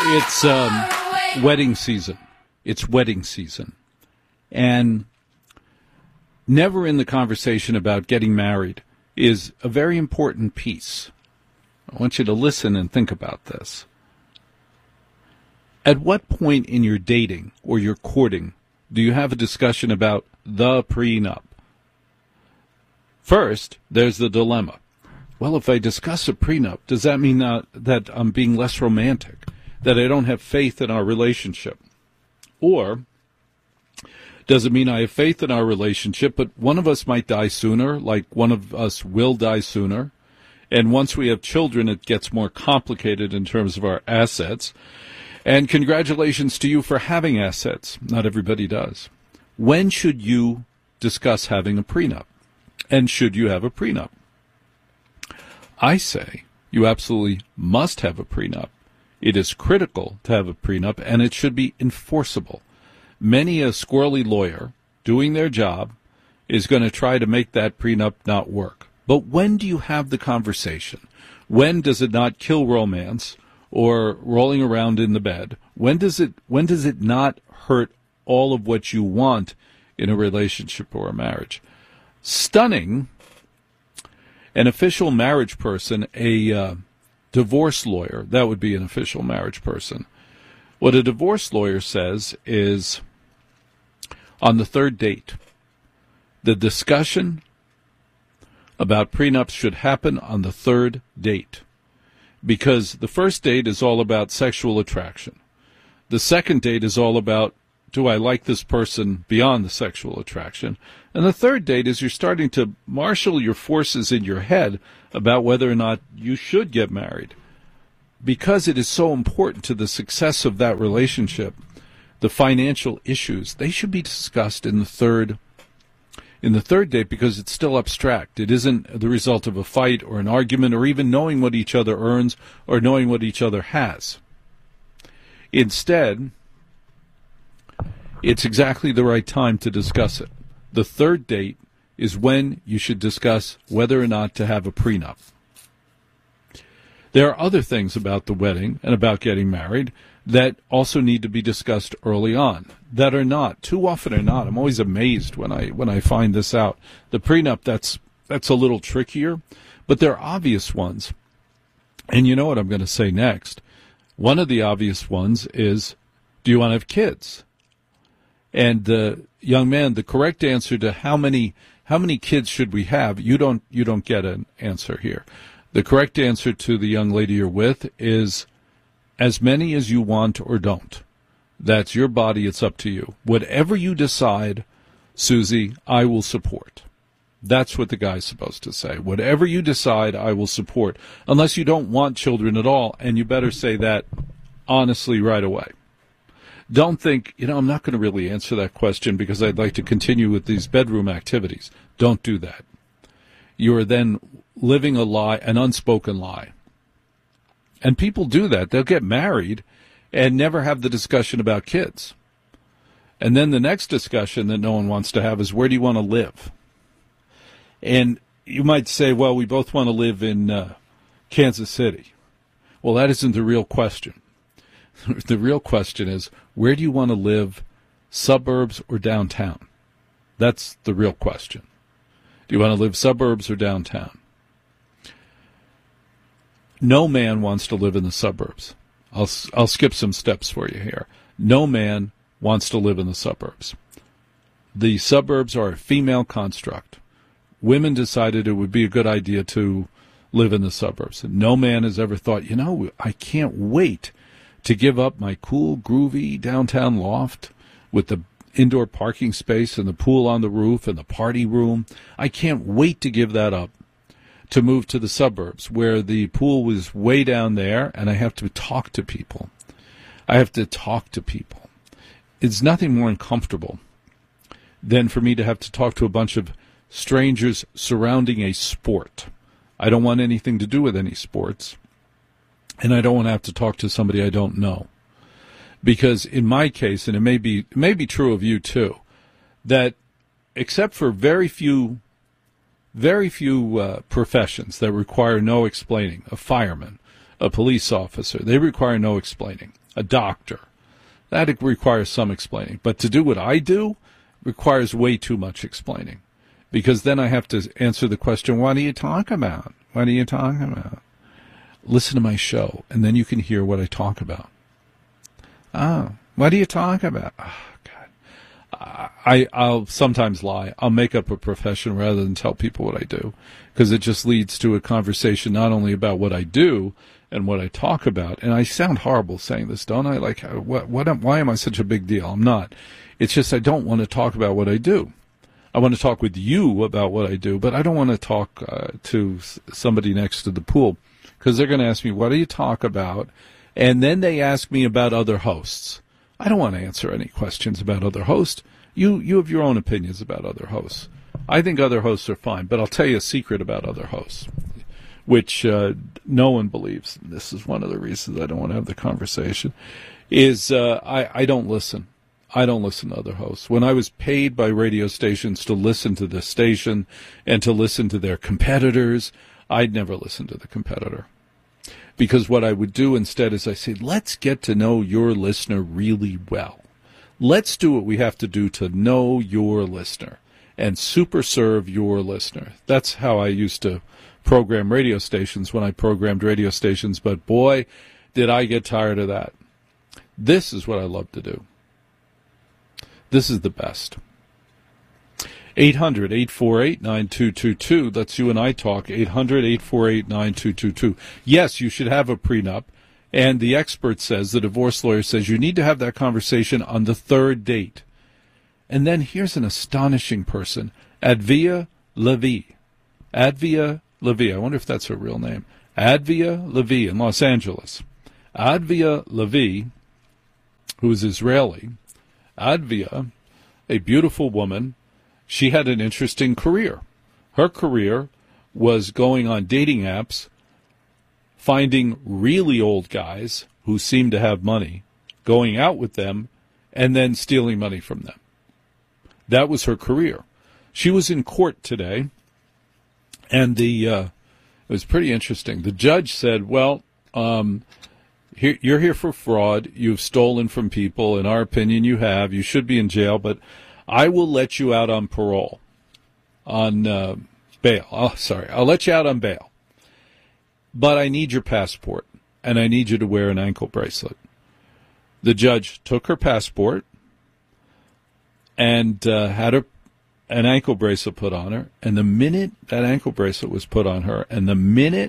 It's wedding season. It's wedding season. And never in the conversation about getting married is a very important piece. I want you to listen and think about this. At what point in your dating or your courting do you have a discussion about the prenup? First, there's the dilemma. Well, if I discuss a prenup, does that mean that I'm being less romantic, that I don't have faith in our relationship? Or does it mean I have faith in our relationship, but one of us might die sooner, like one of us will die sooner, and once we have children, it gets more complicated in terms of our assets. And congratulations to you for having assets. Not everybody does. When should you discuss having a prenup? And should you have a prenup? I say you absolutely must have a prenup. It is critical to have a prenup, and it should be enforceable. Many a squirrely lawyer doing their job is going to try to make that prenup not work. But when do you have the conversation? When does it not kill romance or rolling around in the bed? When does it not hurt all of what you want in a relationship or a marriage? Stunning. An official marriage person, a divorce lawyer, that would be an official marriage person. What a divorce lawyer says is, on the third date, the discussion about prenups should happen on the third date, because the first date is all about sexual attraction. The second date is all about, do I like this person beyond the sexual attraction? And the third date is you're starting to marshal your forces in your head about whether or not you should get married. Because it is so important to the success of that relationship, the financial issues, they should be discussed in the third date, because it's still abstract. It isn't the result of a fight or an argument or even knowing what each other earns or knowing what each other has. Instead, it's exactly the right time to discuss it. The third date is when you should discuss whether or not to have a prenup. There are other things about the wedding and about getting married that also need to be discussed early on, that are not. Too often are not. I'm always amazed when I find this out. The prenup, that's a little trickier, but there are obvious ones. And you know what I'm going to say next. One of the obvious ones is, do you want to have kids? And young man, the correct answer to how many kids should we have, you don't get an answer here. The correct answer to the young lady you're with is as many as you want or don't. That's your body. It's up to you. Whatever you decide, Susie, I will support. That's what the guy's supposed to say. Whatever you decide, I will support. Unless you don't want children at all, and you better say that honestly right away. Don't think, I'm not going to really answer that question because I'd like to continue with these bedroom activities. Don't do that. You are then living a lie, an unspoken lie. And people do that. They'll get married and never have the discussion about kids. And then the next discussion that no one wants to have is, where do you want to live? And you might say, well, we both want to live in Kansas City. Well, that isn't the real question. The real question is, where do you want to live, suburbs or downtown? That's the real question. Do you want to live suburbs or downtown? No man wants to live in the suburbs. I'll skip some steps for you here. No man wants to live in the suburbs. The suburbs are a female construct. Women decided it would be a good idea to live in the suburbs. No man has ever thought, I can't wait to give up my cool, groovy downtown loft with the indoor parking space and the pool on the roof and the party room. I can't wait to give that up to move to the suburbs where the pool was way down there and I have to talk to people. It's nothing more uncomfortable than for me to have to talk to a bunch of strangers surrounding a sport. I don't want anything to do with any sports. And I don't want to have to talk to somebody I don't know. Because in my case, and it may be true of you too, that except for very few professions that require no explaining, a fireman, a police officer, they require no explaining. a doctor. That requires some explaining. But to do what I do requires way too much explaining. Because then I have to answer the question, what do you talk about? What are you talking about? Listen to my show, and then you can hear what I talk about. Oh, what do you talk about? Oh, God. I'll sometimes lie. I'll make up a profession rather than tell people what I do, because it just leads to a conversation not only about what I do and what I talk about. And I sound horrible saying this, don't I? Like, why am I such a big deal? I'm not. It's just I don't want to talk about what I do. I want to talk with you about what I do, but I don't want to talk to somebody next to the pool, because they're going to ask me, what do you talk about? And then they ask me about other hosts. I don't want to answer any questions about other hosts. You have your own opinions about other hosts. I think other hosts are fine, but I'll tell you a secret about other hosts, which no one believes. This is one of the reasons I don't want to have the conversation, is I don't listen. I don't listen to other hosts. When I was paid by radio stations to listen to the station and to listen to their competitors, I'd never listen to the competitor. Because what I would do instead is I say, let's get to know your listener really well. Let's do what we have to do to know your listener and super serve your listener. That's how I used to program radio stations when I programmed radio stations, but boy, did I get tired of that. This is what I love to do. This is the best. 800-848-9222. That's you and I talk. 800-848-9222. Yes, you should have a prenup. And the expert says, the divorce lawyer says, you need to have that conversation on the third date. And then here's an astonishing person, Advia Levy. Advia Levy. I wonder if that's her real name. Advia Levy in Los Angeles. Advia Levy, who is Israeli. Advia, a beautiful woman. She had an interesting career. Her career was going on dating apps, finding really old guys who seemed to have money, going out with them, and then stealing money from them. That was her career. She was in court today, and it was pretty interesting. The judge said, well, you're here for fraud. You've stolen from people. In our opinion, you have. You should be in jail, but I will let you out on parole, on bail. Oh, sorry. I'll let you out on bail. But I need your passport, and I need you to wear an ankle bracelet. The judge took her passport and had an ankle bracelet put on her, and the minute that ankle bracelet was put on her, and the minute,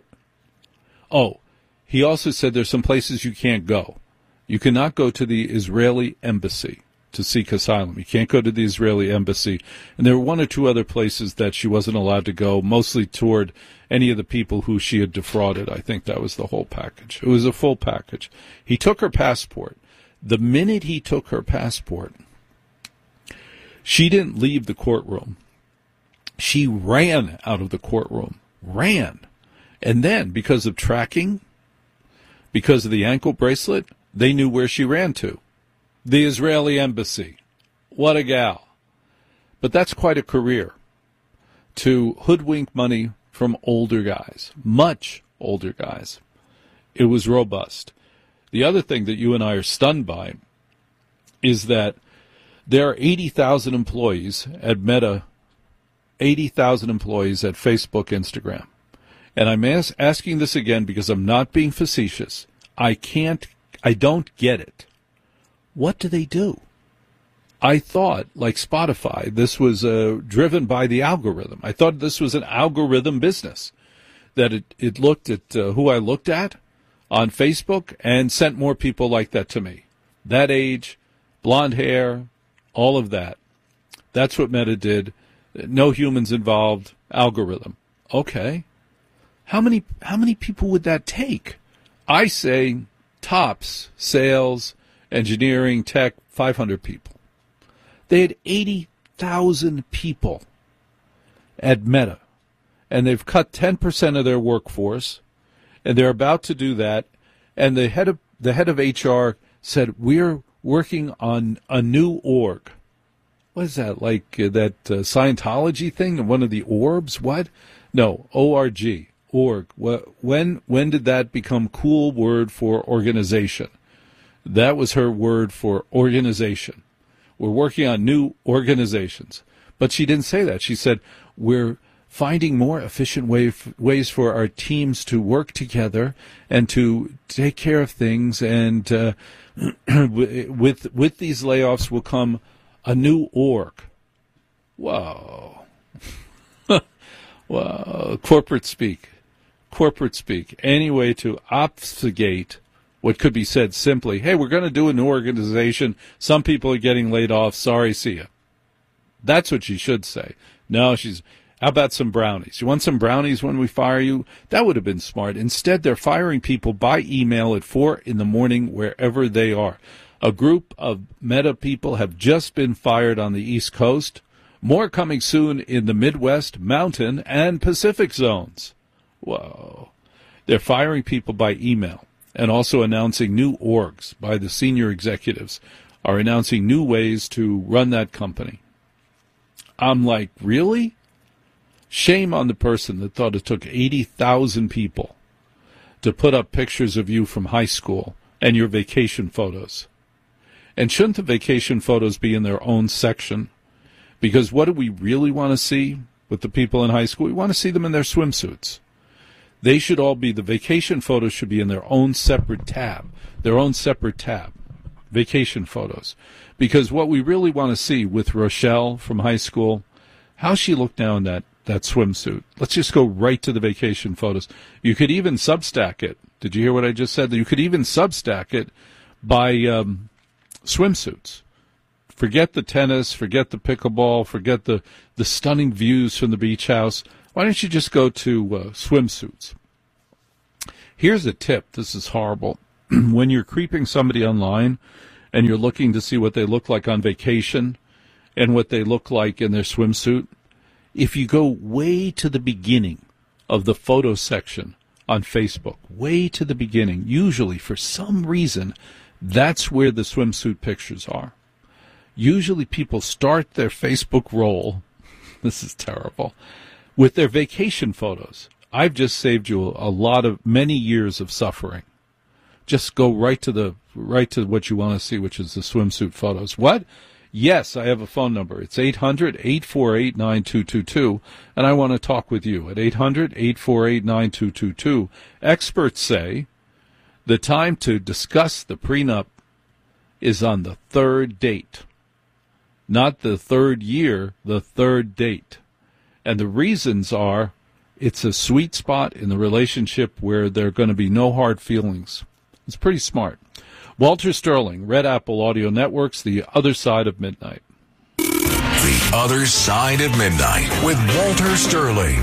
he also said there's some places you can't go. You cannot go to the Israeli embassy to seek asylum. You can't go to the Israeli embassy. And there were one or two other places that she wasn't allowed to go, mostly toward any of the people who she had defrauded. I think that was the whole package. It was a full package. He took her passport. The minute he took her passport, she didn't leave the courtroom. She ran out of the courtroom. Ran. And then, because of tracking, because of the ankle bracelet, they knew where she ran to. The Israeli embassy. What a gal. But that's quite a career, to hoodwink money from older guys, much older guys. It was robust. The other thing that you and I are stunned by is that there are 80,000 employees at Meta, 80,000 employees at Facebook, Instagram. And I'm asking this again because I'm not being facetious. I don't get it. What do they do? I thought, like Spotify, this was driven by the algorithm. I thought this was an algorithm business, that it looked at who I looked at on Facebook and sent more people like that to me. That age, blonde hair, all of that. That's what Meta did. No humans involved, algorithm. Okay. How many people would that take? I say tops, sales, engineering, tech, 500 people. They had 80,000 people at Meta, and they've cut 10% of their workforce, and they're about to do that. And the head of HR said, we're working on a new org. What is that, like that Scientology thing, one of the orbs? What? No, O-R-G, org. When did that become cool word for organization? That was her word for organization. We're working on new organizations. But she didn't say that. She said, we're finding more efficient ways for our teams to work together and to take care of things. And with these layoffs will come a new org. Whoa. Wow. Corporate speak. Any way to obfuscate what could be said simply, hey, we're going to do a new organization. Some people are getting laid off. Sorry, see ya. That's what she should say. No, how about some brownies? You want some brownies when we fire you? That would have been smart. Instead, they're firing people by email at 4 a.m. wherever they are. A group of Meta people have just been fired on the East Coast. More coming soon in the Midwest, Mountain, and Pacific zones. Whoa. They're firing people by email and also announcing new orgs by the senior executives are announcing new ways to run that company. I'm like, really? Shame on the person that thought it took 80,000 people to put up pictures of you from high school and your vacation photos. And shouldn't the vacation photos be in their own section? Because what do we really want to see with the people in high school? We want to see them in their swimsuits. They should all be, the vacation photos should be in their own separate tab. Vacation photos. Because what we really want to see with Rochelle from high school, how she looked now in that swimsuit. Let's just go right to the vacation photos. You could even Substack it. Did you hear what I just said? You could even Substack it by swimsuits. Forget the tennis, forget the pickleball, forget the stunning views from the beach house. Why don't you just go to swimsuits? Here's a tip. This is horrible. When you're creeping somebody online and you're looking to see what they look like on vacation and what they look like in their swimsuit, if you go way to the beginning of the photo section on Facebook, way to the beginning, usually for some reason, that's where the swimsuit pictures are. Usually people start their Facebook roll, this is terrible, with their vacation photos. I've just saved you many years of suffering. Just go right to what you want to see, which is the swimsuit photos. What? Yes, I have a phone number. It's 800-848-9222, and I want to talk with you at 800-848-9222. Experts say the time to discuss the prenup is on the third date. Not the third year, the third date. And the reasons are it's a sweet spot in the relationship where there are going to be no hard feelings. It's pretty smart. Walter Sterling, Red Apple Audio Networks, The Other Side of Midnight. The Other Side of Midnight with Walter Sterling.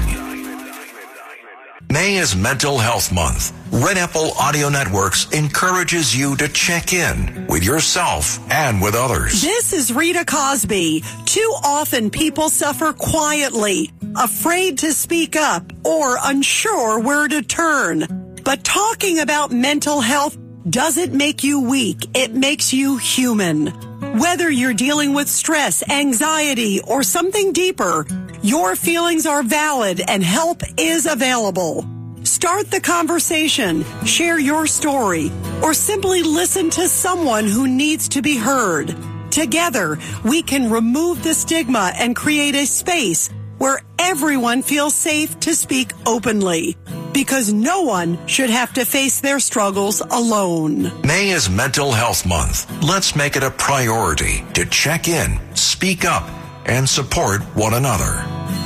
May is Mental Health Month. Red Apple Audio Networks encourages you to check in with yourself and with others. This is Rita Cosby. Too often people suffer quietly, afraid to speak up, or unsure where to turn. But talking about mental health doesn't make you weak. It makes you human. Whether you're dealing with stress, anxiety, or something deeper, your feelings are valid and help is available. Start the conversation, share your story, or simply listen to someone who needs to be heard. Together, we can remove the stigma and create a space where everyone feels safe to speak openly. Because no one should have to face their struggles alone. May is Mental Health Month. Let's make it a priority to check in, speak up, and support one another.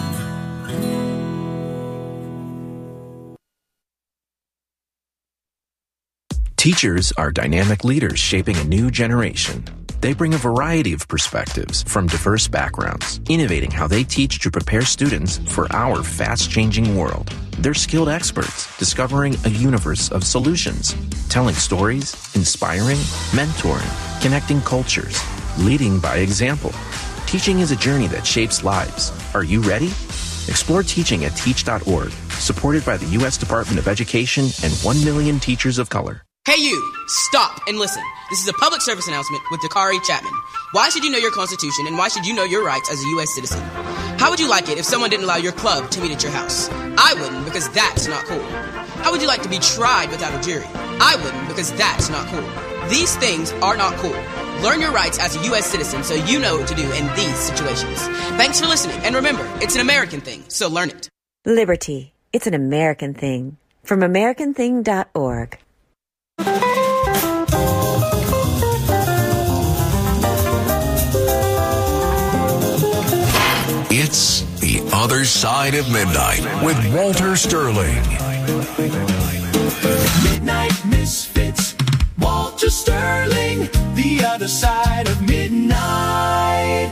Teachers are dynamic leaders shaping a new generation. They bring a variety of perspectives from diverse backgrounds, innovating how they teach to prepare students for our fast-changing world. They're skilled experts, discovering a universe of solutions, telling stories, inspiring, mentoring, connecting cultures, leading by example. Teaching is a journey that shapes lives. Are you ready? Explore teaching at teach.org, supported by the U.S. Department of Education and 1 million teachers of color. Hey you, stop and listen. This is a public service announcement with Dakari Chapman. Why should you know your Constitution and why should you know your rights as a U.S. citizen? How would you like it if someone didn't allow your club to meet at your house? I wouldn't, because that's not cool. How would you like to be tried without a jury? I wouldn't, because that's not cool. These things are not cool. Learn your rights as a U.S. citizen so you know what to do in these situations. Thanks for listening, and remember, it's an American thing, so learn it. Liberty. It's an American thing. From AmericanThing.org. It's The Other Side of Midnight with Walter Sterling. Midnight Misfits, Walter Sterling, The Other Side of Midnight.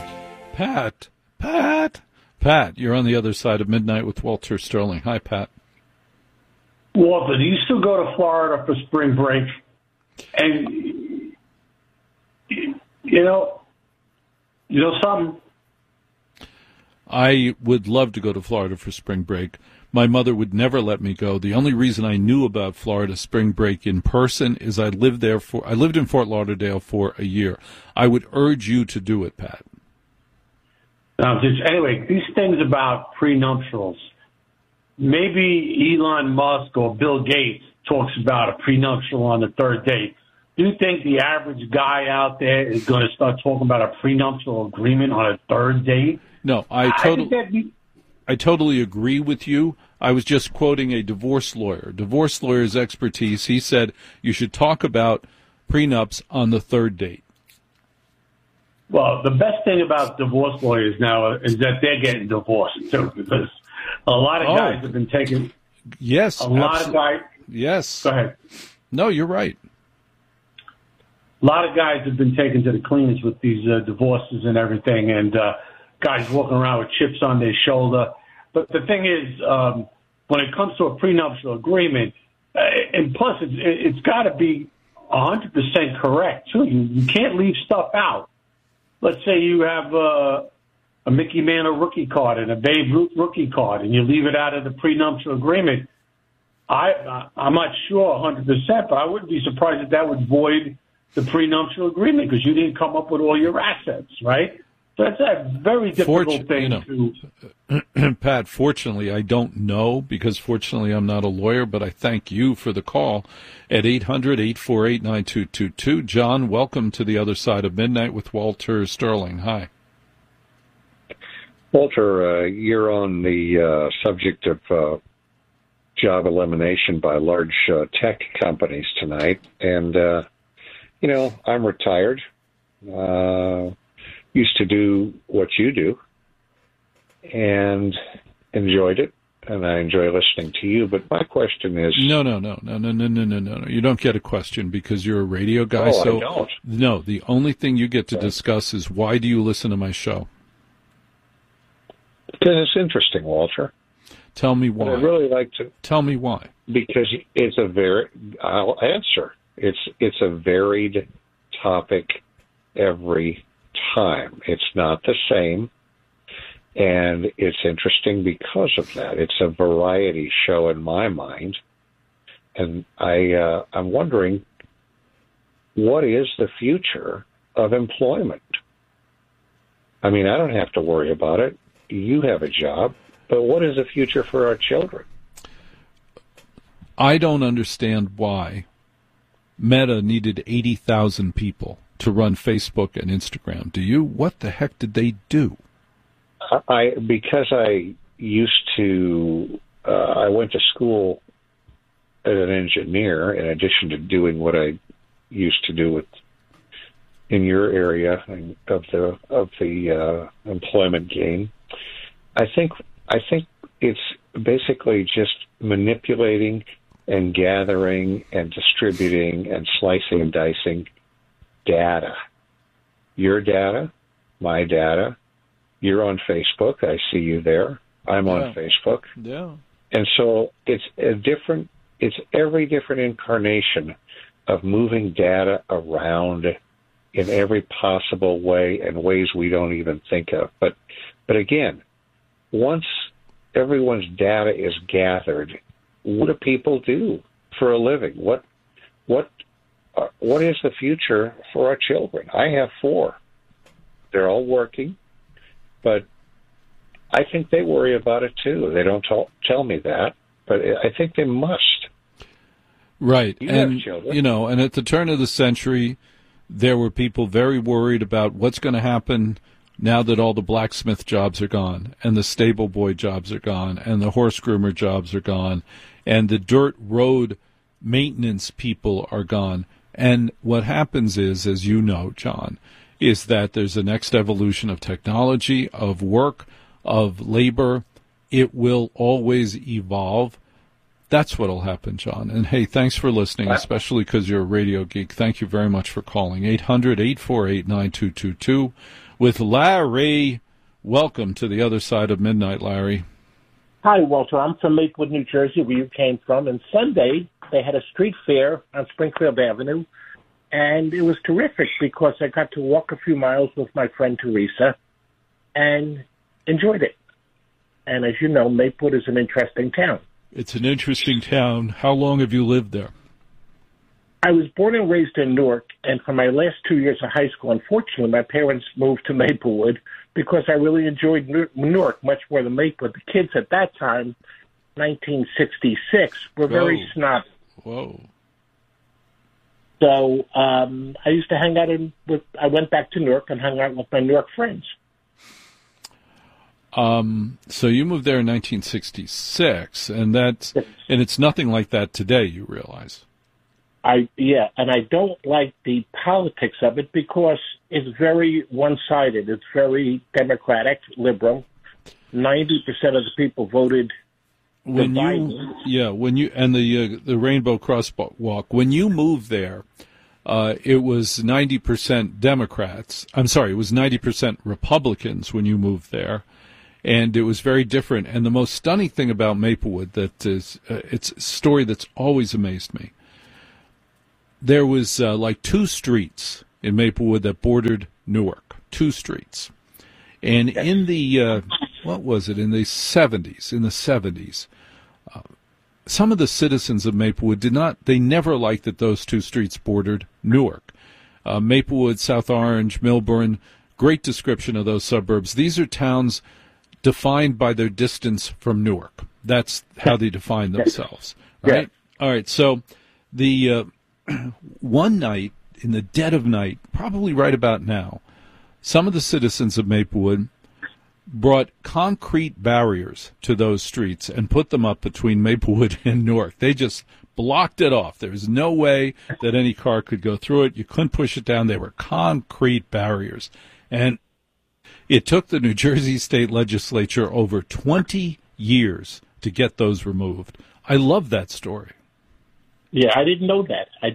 Pat, you're on The Other Side of Midnight with Walter Sterling. Hi, Pat. Walter, do you still go to Florida for spring break? And, you know something? I would love to go to Florida for spring break. My mother would never let me go. The only reason I knew about Florida spring break in person is I lived in Fort Lauderdale for a year. I would urge you to do it, Pat. Anyway, these things about prenuptials. Maybe Elon Musk or Bill Gates talks about a prenuptial on the third date. Do you think the average guy out there is going to start talking about a prenuptial agreement on a third date? No, I totally agree with you. I was just quoting a divorce lawyer. Divorce lawyer's expertise. He said you should talk about prenups on the third date. Well, the best thing about divorce lawyers now is that they're getting divorced too, because a lot of guys have been taking. Yes, lot of guys. Yes. Go ahead. No, you're right. A lot of guys have been taken to the cleaners with these divorces and everything, and guys walking around with chips on their shoulder. But the thing is, when it comes to a prenuptial agreement, and plus it's got to be 100% correct too. You can't leave stuff out. Let's say you have a Mickey Mantle rookie card and a Babe Ruth rookie card, and you leave it out of the prenuptial agreement. I'm not sure 100%, but I wouldn't be surprised if that would void the prenuptial agreement because you didn't come up with all your assets, right? So that's a very difficult thing to... Pat, fortunately, I don't know because fortunately I'm not a lawyer, but I thank you for the call at 800-848-9222. John, welcome to The Other Side of Midnight with Walter Sterling. Hi. Walter, you're on the subject of job elimination by large tech companies tonight. And, I'm retired. Used to do what you do and enjoyed it, and I enjoy listening to you. But my question is... No. You don't get a question because you're a radio guy. Oh, so I don't. No, the only thing you get to discuss is why do you listen to my show? Because it's interesting, Walter. Tell me why. I'd really like to... Tell me why. Because it's I'll answer. It's a varied topic every time. It's not the same, and it's interesting because of that. It's a variety show in my mind, and I'm wondering, what is the future of employment? I mean, I don't have to worry about it. You have a job, but what is the future for our children? I don't understand why Meta needed 80,000 people to run Facebook and Instagram. Do you? What the heck did they do? Because I used to, I went to school as an engineer in addition to doing what I used to do in your area of the employment game. I think it's basically just manipulating and gathering and distributing and slicing and dicing data. Your data, my data. You're on Facebook. I see you there. I'm on Facebook. Yeah. And so it's every different incarnation of moving data around in every possible way and ways we don't even think of. But again, once everyone's data is gathered, what do people do for a living? What is the future for our children? I have 4. They're all working, but I think they worry about it too. They don't tell me that, but I think they must. Right. You have And, children. and at the turn of the century, there were people very worried about what's going to happen now that all the blacksmith jobs are gone, and the stable boy jobs are gone, and the horse groomer jobs are gone, and the dirt road maintenance people are gone. And what happens is, as you know, John, is that there's a next evolution of technology, of work, of labor. It will always evolve. That's what'll happen, John. And, hey, thanks for listening, especially because you're a radio geek. Thank you very much for calling. 800-848-9222 with Larry. Welcome to the other side of midnight, Larry. Hi, Walter. I'm from Maplewood, New Jersey, where you came from. And Sunday, they had a street fair on Springfield Avenue. And it was terrific because I got to walk a few miles with my friend Teresa and enjoyed it. And as you know, Maplewood is an interesting town. It's an interesting town. How long have you lived there? I was born and raised in Newark, and for my last 2 years of high school, unfortunately, my parents moved to Maplewood because I really enjoyed Newark much more than Maplewood. The kids at that time, 1966, were very snobby. Whoa. So I used to hang out I went back to Newark and hung out with my Newark friends. So you moved there in 1966, and it's nothing like that today, you realize. And I don't like the politics of it because it's very one-sided. It's very Democratic, liberal. 90% of the people voted when you and the Rainbow Crosswalk, when you moved there, it was 90% Democrats. I'm sorry, it was 90% Republicans when you moved there. And it was very different. And the most stunning thing about Maplewood that is, it's a story that's always amazed me. There was like two streets in Maplewood that bordered Newark, two streets. And in the, what was it, in the 70s, some of the citizens of Maplewood they never liked that those two streets bordered Newark. Maplewood, South Orange, Milburn, great description of those suburbs. These are towns defined by their distance from Newark. That's how they define themselves. Right? All right. So the one night, in the dead of night, probably right about now, some of the citizens of Maplewood brought concrete barriers to those streets and put them up between Maplewood and Newark. They just blocked it off. There was no way that any car could go through it. You couldn't push it down. They were concrete barriers. And it took the New Jersey State Legislature over 20 years to get those removed. I love that story. Yeah, I didn't know that. I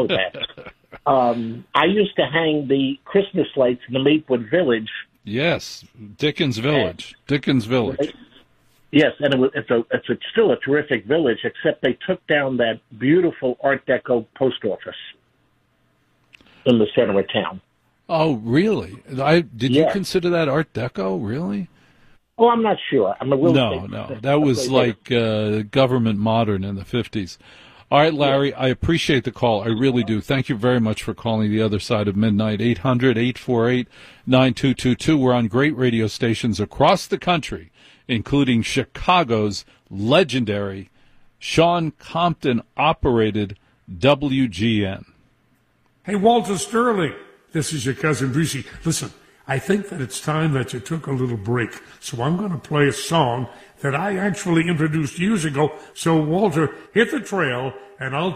used to hang the Christmas lights in the Maplewood Village. Yes, Dickens Village. Yes, and it's still a terrific village, except they took down that beautiful Art Deco post office in the center of town. Oh, really? Did you consider that Art Deco, really? Oh, I'm not sure. I'm a real No. That was like government modern in the 50s. All right, Larry, I appreciate the call. I really do. Thank you very much for calling the other side of midnight. 800-848-9222. We're on great radio stations across the country, including Chicago's legendary Sean Compton-operated WGN. Hey, Walter Sterling. This is your cousin Brucey. Listen, I think that it's time that you took a little break. So I'm going to play a song that I actually introduced years ago. So, Walter, hit the trail, and I'll